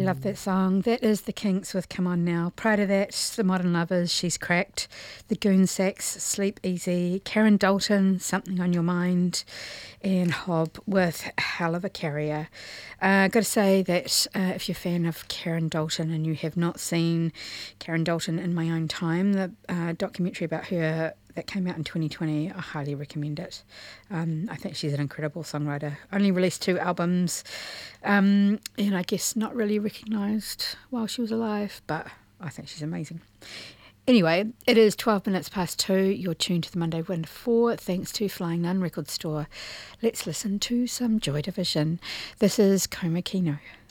love that song. That is The Kinks with Come On Now. Prior to that, The Modern Lovers, She's Cracked. The Goon Sax, Sleep Easy. Karen Dalton, Something on Your Mind. And Hob with Hell of a Carrier. Got to say that if you're a fan of Karen Dalton and you have not seen Karen Dalton in My Own Time, the documentary about her that came out in 2020, I highly recommend it. I think she's an incredible songwriter. Only released 2 albums, and I guess not really recognised while she was alive, but I think she's amazing. Anyway, it is 12 minutes past 2. You're tuned to the Monday Wind 4, thanks to Flying Nun Record Store. Let's listen to some Joy Division. This is Koma Kino.